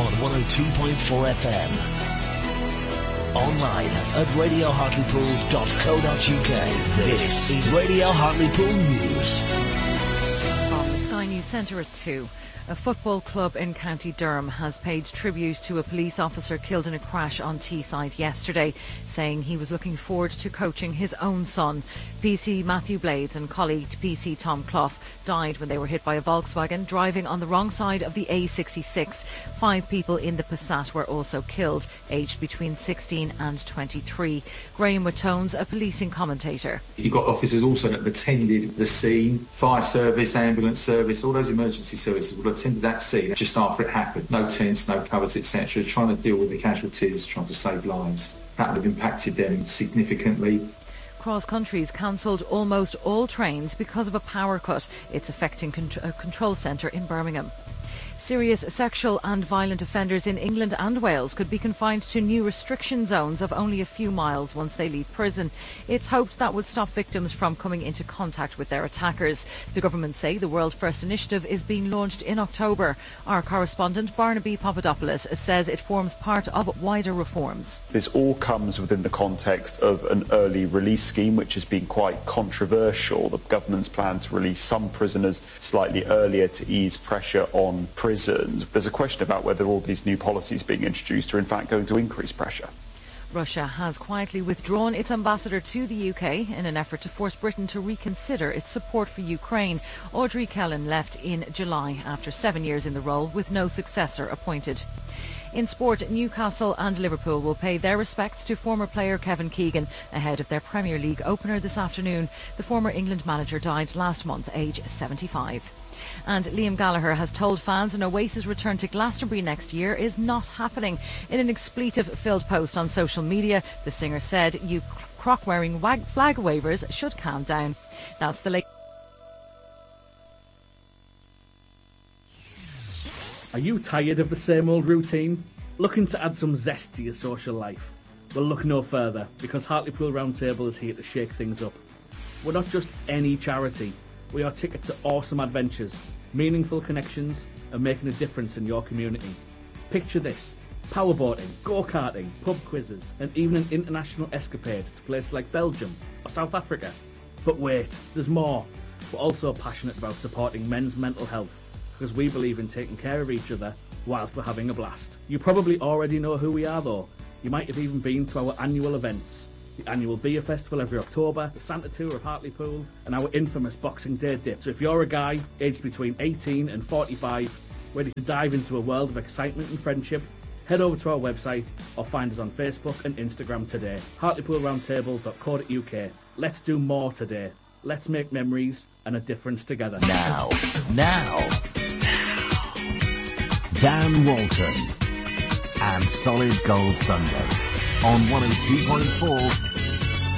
on 102.4 FM. Online at radiohartlepool.co.uk. This is Radio Hartlepool News. From the Sky News Centre at 2. A football club in County Durham has paid tribute to a police officer killed in a crash on Teesside yesterday, saying he was looking forward to coaching his own son. PC Matthew Blades and colleague PC Tom Clough died when they were hit by a Volkswagen driving on the wrong side of the A66. 5 people in the Passat were also killed, aged between 16 and 23. Graham Watones, a policing commentator. You've got officers also that have attended the scene, fire service, ambulance service, all those emergency services will attend that scene just after it happened. No tents, no covers, etc. Trying to deal with the casualties, trying to save lives. That would have impacted them significantly. Cross Country's cancelled almost all trains because of a power cut. It's affecting a control centre in Birmingham. Serious sexual and violent offenders in England and Wales could be confined to new restriction zones of only a few miles once they leave prison. It's hoped that would stop victims from coming into contact with their attackers. The government say the World First initiative is being launched in October. Our correspondent Barnaby Papadopoulos says it forms part of wider reforms. This all comes within the context of an early release scheme which has been quite controversial. The government's plan to release some prisoners slightly earlier to ease pressure on prisons. There's a question about whether all these new policies being introduced are in fact going to increase pressure. Russia has quietly withdrawn its ambassador to the UK in an effort to force Britain to reconsider its support for Ukraine. Audrey Kellen left in July after 7 years in the role with no successor appointed. In sport, Newcastle and Liverpool will pay their respects to former player Kevin Keegan ahead of their Premier League opener this afternoon. The former England manager died last month, aged 75. And Liam Gallagher has told fans an Oasis return to Glastonbury next year is not happening. In an expletive-filled post on social media, the singer said, "You croc-wearing flag wavers should calm down." That's the latest. Are you tired of the same old routine? Looking to add some zest to your social life? Well, look no further, because Hartlepool Roundtable is here to shake things up. We're not just any charity. We are ticket to awesome adventures, meaningful connections, and making a difference in your community. Picture this: powerboating, go-karting, pub quizzes, and even an international escapade to places like Belgium or South Africa. But wait, there's more. We're also passionate about supporting men's mental health, because we believe in taking care of each other whilst we're having a blast. You probably already know who we are though. You might have even been to our annual events. The annual Beer Festival every October, the Santa Tour of Hartlepool, and our infamous Boxing Day dip. So if you're a guy aged between 18 and 45, ready to dive into a world of excitement and friendship, head over to our website or find us on Facebook and Instagram today. hartlepoolroundtable.co.uk. Let's do more today. Let's make memories and a difference together. Now, Dan Walton and Solid Gold Sunday on 102.4